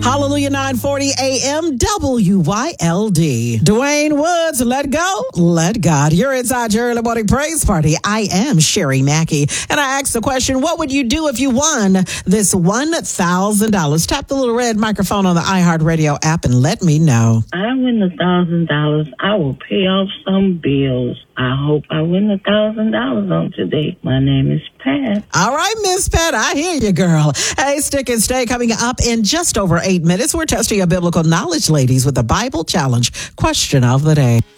Hallelujah, 940 AM, WYLD. Dwayne Woods, let go, let God. You're inside your early morning praise party. I am Sherry Mackey. And I asked the question, what would you do if you won this $1,000? Tap the little red microphone on the iHeartRadio app and let me know. I win $1,000. I will pay off some bills. I hope I win $1,000 on today. My name is Pat. All right, Miss Pat, I hear you, girl. Hey, Stick and Stay coming up in just over 8 minutes. We're testing your biblical knowledge, ladies, with the Bible Challenge question of the day.